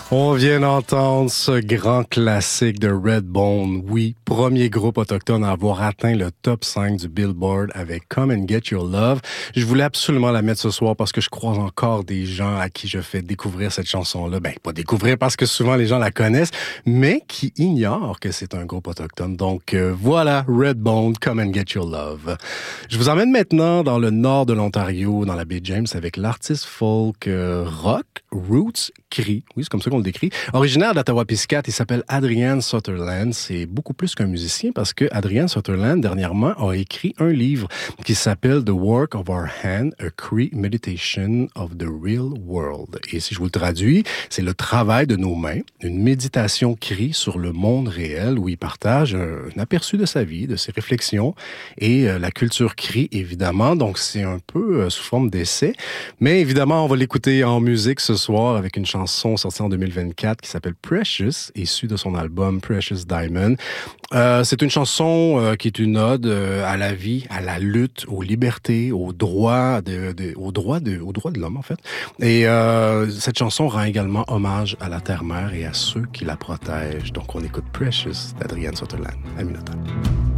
On vient d'entendre ce grand classique de Redbone. Oui, premier groupe autochtone à avoir atteint le top 5 du Billboard avec Come and Get Your Love. Je voulais absolument la mettre ce soir parce que je croise encore des gens à qui je fais découvrir cette chanson-là. Ben, pas découvrir parce que souvent les gens la connaissent, mais qui ignorent que c'est un groupe autochtone. Donc voilà, Redbone, Come and Get Your Love. Je vous emmène maintenant dans le nord de l'Ontario, dans la baie James, avec l'artiste folk rock Roots Cree. Oui, c'est comme ça qu'on le décrit. Originaire d'Ottawa-Piscate, il s'appelle Adrian Sutherland. C'est beaucoup plus qu'un musicien parce que Adrian Sutherland, dernièrement, a écrit un livre qui s'appelle The Work of Our Hand, A Cree Meditation of the Real World. Et si je vous le traduis, c'est le travail de nos mains, une méditation Cree sur le monde réel où il partage un aperçu de sa vie, de ses réflexions et la culture Cree, évidemment. Donc, c'est un peu sous forme d'essai. Mais évidemment, on va l'écouter en musique ce soir avec une chanson sortie en 2024 qui s'appelle Precious, issue de son album Precious Diamond. C'est une chanson qui est une ode à la vie, à la lutte, aux libertés, aux droits de l'homme, en fait. Et cette chanson rend également hommage à la terre-mère et à ceux qui la protègent. Donc, on écoute Precious d'Adrian Sutherland à Minota.